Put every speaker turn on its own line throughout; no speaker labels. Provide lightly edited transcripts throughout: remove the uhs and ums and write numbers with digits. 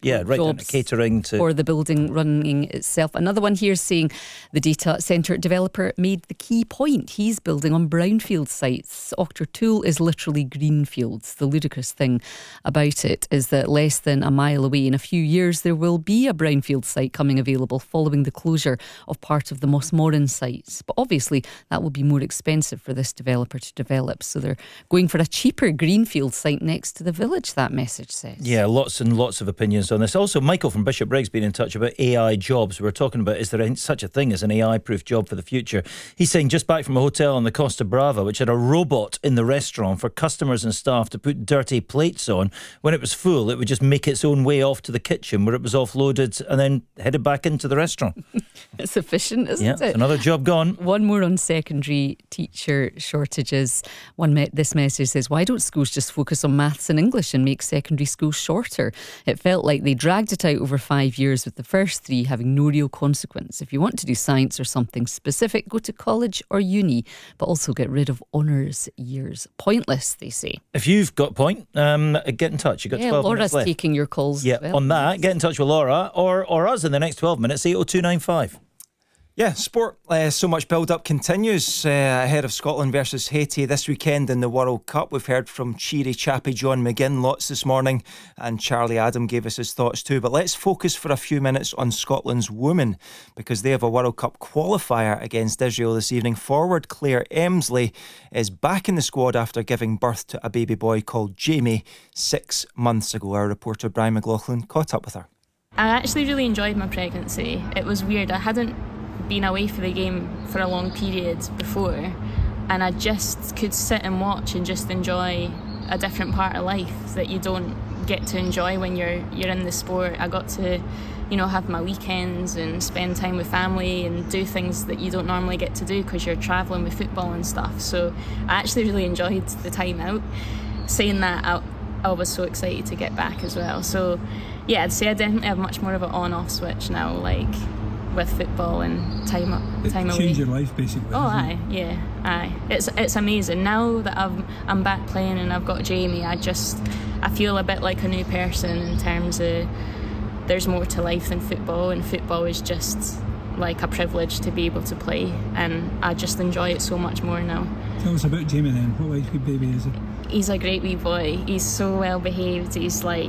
right down to catering to
for the building running itself. Another one here saying the data centre developer made the key point. He's building on brownfield sites. Auchtertool is literally greenfields. The ludicrous thing about it is that less than a mile away, in a few years, there will be a brownfield site coming available following the closure of part of the Mossmorran sites. But obviously that will be more expensive for this developer to develop, so they're going for a cheaper greenfield site next to the village, that message says.
Yeah, lots and lots of opinions on this. Also, Michael from Bishopbriggs been in touch about AI jobs. We're talking about, is there such a thing as an AI-proof job for the future? He's saying just back from a hotel on the Costa Brava, which had a robot in the restaurant for customers and staff to put dirty plates on. When it was full, it would just make its own way off to the kitchen where it was offloaded and then headed back into the restaurant.
It's efficient, isn't it?
It's another job gone.
One more on secondary teacher shortages. This message says, why don't schools just focus on maths and English and make secondary schools shorter? It felt like they dragged it out over 5 years, with the first 3 having no real consequence. If you want to do science or something specific, go to college or uni, but also get rid of honours years. Pointless, they say.
If you've got a point, get in touch. You've got 12 minutes left.
Laura's taking your calls.
Yeah, on that, get in touch with Laura or us in the next 12 minutes, 80295.
Yeah, sport. So much build-up continues ahead of Scotland versus Haiti this weekend in the World Cup. We've heard from cheery chappy John McGinn lots this morning, and Charlie Adam gave us his thoughts too. But let's focus for a few minutes on Scotland's women, because they have a World Cup qualifier against Israel this evening. Forward Claire Emsley is back in the squad after giving birth to a baby boy called Jamie 6 months ago. Our reporter Brian McLaughlin caught up with her.
I actually really enjoyed my pregnancy. It was weird. I hadn't been away for the game for a long period before, and I just could sit and watch and just enjoy a different part of life that you don't get to enjoy when you're in the sport. I got to, have my weekends and spend time with family and do things that you don't normally get to do because you're travelling with football and stuff. So I actually really enjoyed the time out. Saying that, I was so excited to get back as well. So yeah, I'd say I definitely have much more of an on-off switch now, like with football and time away.
Change your life basically.
Oh aye, yeah, aye. It's amazing now that I'm back playing and I've got Jamie. I feel a bit like a new person in terms of there's more to life than football, and football is just like a privilege to be able to play, and I just enjoy it so much more now.
Tell us about Jamie then. What wee baby is he?
He's a great wee boy. He's so well behaved. He's like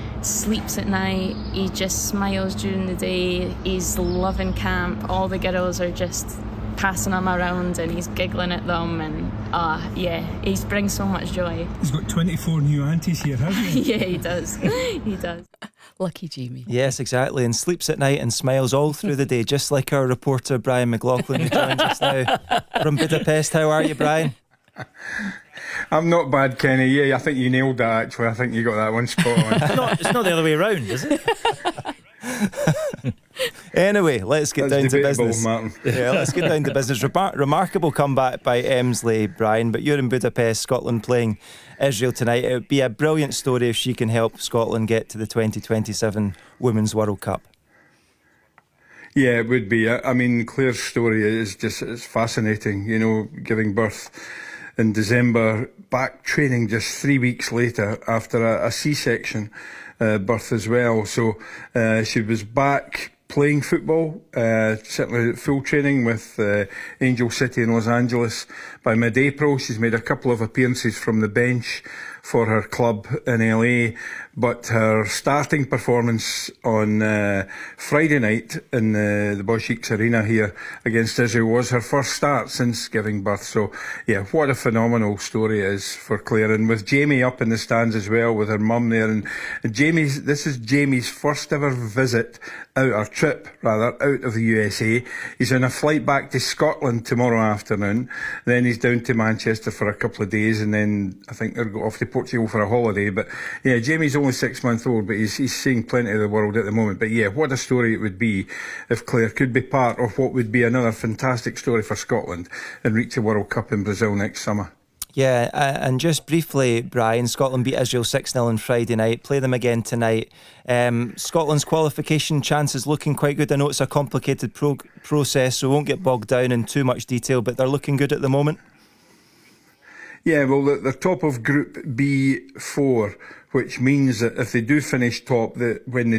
sleeps at night, he just smiles during the day, he's loving camp. All the girls are just passing him around and he's giggling at them, and he brings so much joy.
He's got 24 new aunties here, hasn't he?
Yeah, he does. He does.
Lucky Jamie.
Yes, exactly, and sleeps at night and smiles all through the day, just like our reporter Brian McLaughlin, who joins us now from Budapest. How are you, Brian?
I'm not bad, Kenny. Yeah, I think you nailed that, actually. I think you got that one spot on.
It's not the other way around, is it?
Anyway, let's get down to business.
Martin.
Yeah, let's get down to business. Remarkable comeback by Emsley, Brian, but you're in Budapest, Scotland playing Israel tonight. It would be a brilliant story if she can help Scotland get to the 2027 Women's World Cup.
Yeah, it would be. I mean, Claire's story it's fascinating, giving birth in December, back training just 3 weeks later after a C-section birth as well. So she was back playing football, certainly full training with Angel City in Los Angeles by mid-April. She's made a couple of appearances from the bench for her club in LA, but her starting performance on Friday night in the Bosch Arena here against Israel was her first start since giving birth. So yeah, what a phenomenal story it is for Claire, and with Jamie up in the stands as well with her mum there. And this is Jamie's first ever trip out of the USA. He's on a flight back to Scotland tomorrow afternoon, then he's down to Manchester for a couple of days, and then I think they'll go off to Portugal for a holiday. But yeah, Jamie's only 6 months old, but he's seeing plenty of the world at the moment. But yeah, what a story it would be if Claire could be part of what would be another fantastic story for Scotland and reach a World Cup in Brazil next summer.
Yeah, and just briefly, Brian, Scotland beat Israel 6-0 on Friday night, play them again tonight. Scotland's qualification chances looking quite good. I know it's a complicated process, so we won't get bogged down in too much detail, but they're looking good at the moment.
Yeah, well, they're top of Group B4, which means that if they do finish top, that when they